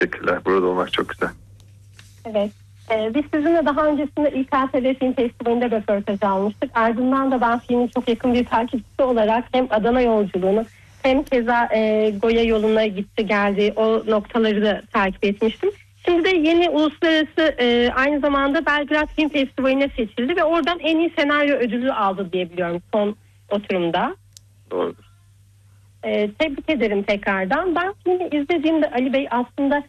Teşekkürler. Burada olmak çok güzel. Evet. Biz sizinle daha öncesinde İKSV Film Festivali'nde röportaj almıştık. Ardından da ben filmin çok yakın bir takipçisi olarak hem Adana yolculuğunu hem keza Goya yoluna gitti geldi, o noktaları da takip etmiştim. Şimdi de yeni uluslararası aynı zamanda Belgrad Film Festivali'ne seçildi ve oradan en iyi senaryo ödülü aldı diye biliyorum son oturumda. Doğrudur. Tebrik ederim tekrardan. Ben filmi izlediğimde Ali Bey aslında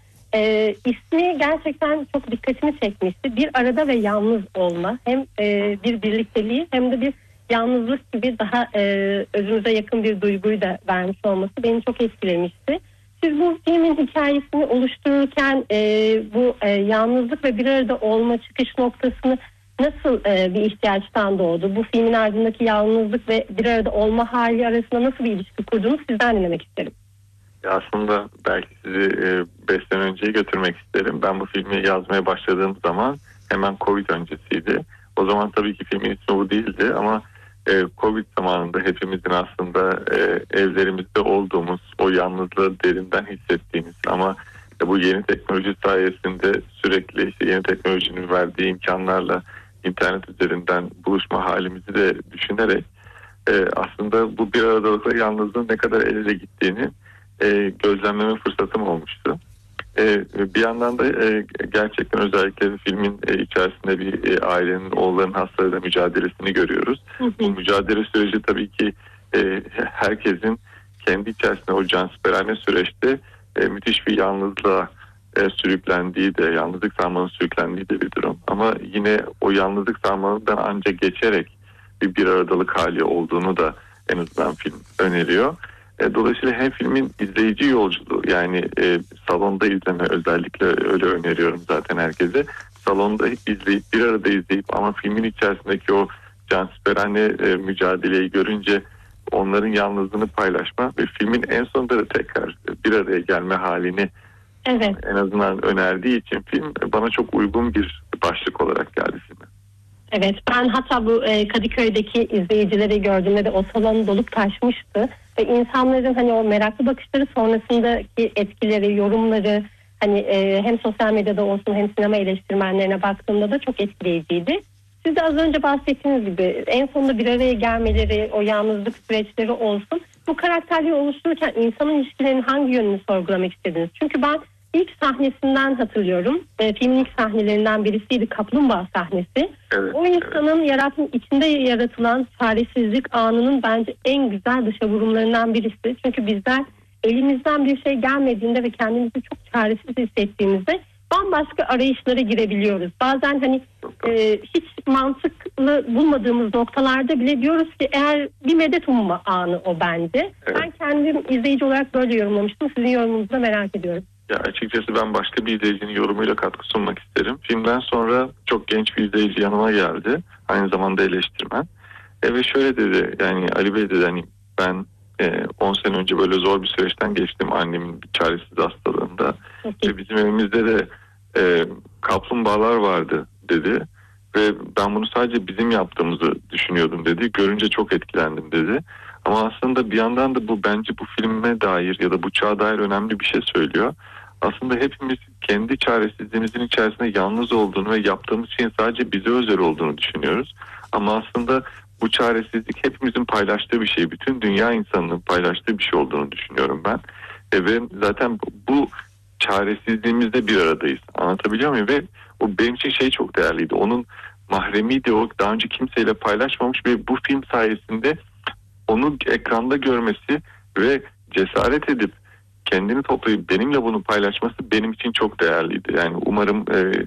ismi gerçekten çok dikkatimi çekmişti. Bir arada ve yalnız olma. Hem bir birlikteliği hem de bir yalnızlık gibi daha özümüze yakın bir duyguyu da vermiş olması beni çok etkilemişti. Siz bu filmin hikayesini oluştururken bu yalnızlık ve bir arada olma çıkış noktasını nasıl bir ihtiyaçtan doğdu? Bu filmin ardındaki yalnızlık ve bir arada olma hali arasında nasıl bir ilişki kurduğunu sizden dinlemek isterim. Aslında belki sizi 5 sene önceye götürmek isterim. Ben bu filmi yazmaya başladığım zaman hemen Covid öncesiydi. O zaman tabii ki filmin ismi bu değildi ama Covid zamanında hepimizin aslında evlerimizde olduğumuz, o yalnızlığı derinden hissettiğimiz ama bu yeni teknoloji sayesinde sürekli işte yeni teknolojinin verdiği imkanlarla internet üzerinden buluşma halimizi de düşünerek aslında bu bir aradalıkla yalnızlığın ne kadar el ele gittiğini gözlemleme fırsatım olmuştu. Bir yandan da gerçekten özellikle filmin içerisinde bir ailenin oğulların hastalığıyla mücadelesini görüyoruz. Bu mücadele süreci tabii ki herkesin kendi içerisinde o cansiperane süreçte müthiş bir yalnızlığa sürüklendiği de, yalnızlık sarmalına sürüklendiği de bir durum. Ama yine o yalnızlık sarmalından ancak geçerek bir aradalık hali olduğunu da en azından film öneriyor. Dolayısıyla hem filmin izleyici yolculuğu, yani salonda izleme, özellikle öyle öneriyorum zaten herkese. Salonda izleyip, bir arada izleyip ama filmin içerisindeki o cansiperane mücadeleyi görünce onların yalnızlığını paylaşma ve filmin en sonunda da tekrar bir araya gelme halini en azından önerdiği için film bana çok uygun bir başlık olarak geldi filme. Evet, ben hatta bu Kadıköy'deki izleyicileri gördüğümde de o salon dolup taşmıştı. Ve insanların hani o meraklı bakışları sonrasındaki etkileri, yorumları hani hem sosyal medyada olsun hem sinema eleştirmenlerine baktığımda da çok etkileyiciydi. Siz de az önce bahsettiğiniz gibi en sonunda bir araya gelmeleri, o yalnızlık süreçleri olsun. Bu karakterleri oluştururken insanın ilişkilerinin hangi yönünü sorgulamak istediniz? Çünkü ben ilk sahnesinden hatırlıyorum. Filmin ilk sahnelerinden birisiydi kaplumbağa sahnesi. Evet, o insanın içinde yaratılan çaresizlik anının bence en güzel dışa vurumlarından birisi. Çünkü bizler elimizden bir şey gelmediğinde ve kendimizi çok çaresiz hissettiğimizde bambaşka arayışlara girebiliyoruz. Bazen hani hiç mantıklı bulmadığımız noktalarda bile diyoruz ki eğer bir medet umma anı o bence. Evet. Ben kendim izleyici olarak böyle yorumlamıştım. Sizin yorumunuzu da merak ediyorum. Ya açıkçası ben başka bir izleyicinin yorumuyla katkı sunmak isterim. Filmden sonra çok genç bir izleyici yanıma geldi. Aynı zamanda eleştirmen. Ve şöyle dedi, yani Ali Bey dedi, hani ben 10 sene önce böyle zor bir süreçten geçtim annemin çaresiz hastalığında. Ve bizim evimizde de kaplumbağalar vardı dedi. Ve ben bunu sadece bizim yaptığımızı düşünüyordum dedi. Görünce çok etkilendim dedi. Ama aslında bir yandan da bu bence bu filme dair ya da bu çağa dair önemli bir şey söylüyor. Aslında hepimiz kendi çaresizliğimizin içerisinde yalnız olduğunu ve yaptığımız şeyin sadece bize özel olduğunu düşünüyoruz. Ama aslında bu çaresizlik hepimizin paylaştığı bir şey. Bütün dünya insanının paylaştığı bir şey olduğunu düşünüyorum ben. Ve zaten bu çaresizliğimizde bir aradayız. Anlatabiliyor muyum? Ve o benim için çok değerliydi. Onun mahremiydi, o daha önce kimseyle paylaşmamış ve bu film sayesinde onu ekranda görmesi ve cesaret edip kendini toplayıp benimle bunu paylaşması benim için çok değerliydi. Yani umarım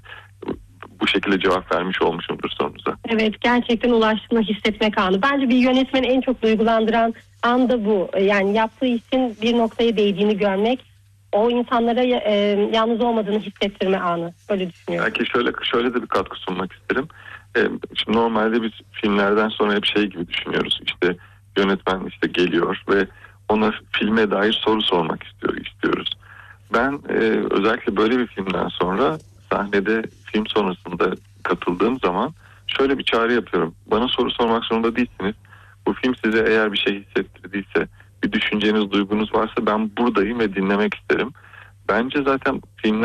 bu şekilde cevap vermiş olmuşumdur sorunuza. Evet, gerçekten ulaştığını hissetmek anı. Bence bir yönetmeni en çok duygulandıran an da bu. Yani yaptığı işin bir noktaya değdiğini görmek, o insanlara yalnız olmadığını hissettirme anı. Öyle düşünüyorum. Belki şöyle de bir katkı sunmak isterim. Şimdi normalde biz filmlerden sonra hep gibi düşünüyoruz. İşte yönetmen geliyor ve ona filme dair soru sormak istiyoruz. Ben özellikle böyle bir filmden sonra sahnede film sonrasında katıldığım zaman şöyle bir çağrı yapıyorum. Bana soru sormak zorunda değilsiniz. Bu film size eğer bir şey hissettirdiyse, bir düşünceniz, duygunuz varsa ben buradayım ve dinlemek isterim. Bence zaten filmler